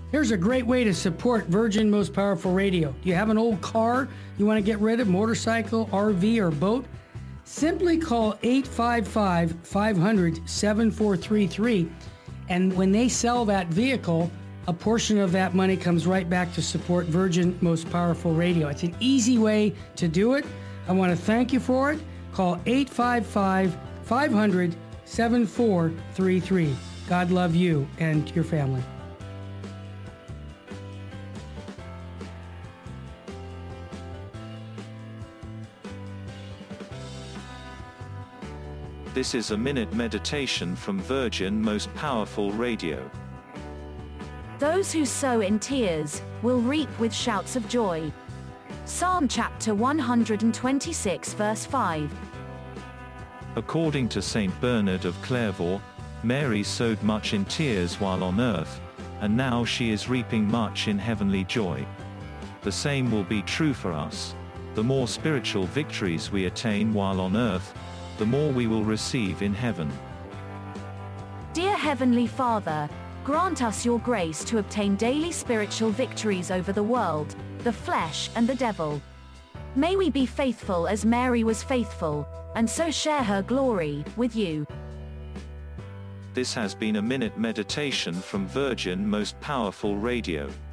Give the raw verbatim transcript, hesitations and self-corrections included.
Here's a great way to support Virgin Most Powerful Radio. Do you have an old car you want to get rid of, motorcycle, R V, or boat? Simply call eight five five, five hundred, seven four three three, and when they sell that vehicle, a portion of that money comes right back to support Virgin Most Powerful Radio. It's an easy way to do it. I want to thank you for it. Call eight five five, five hundred, seven four three three. God love you and your family. This is a minute meditation from Virgin Most Powerful Radio. Those who sow in tears will reap with shouts of joy. Psalm chapter one hundred twenty-six verse five. According to Saint Bernard of Clairvaux, Mary sowed much in tears while on earth, and now she is reaping much in heavenly joy. The same will be true for us. The more spiritual victories we attain while on earth, the more we will receive in heaven. Dear Heavenly Father, grant us your grace to obtain daily spiritual victories over the world, the flesh, and the devil. May we be faithful as Mary was faithful, and so share her glory with you. This has been a minute meditation from Virgin Most Powerful Radio.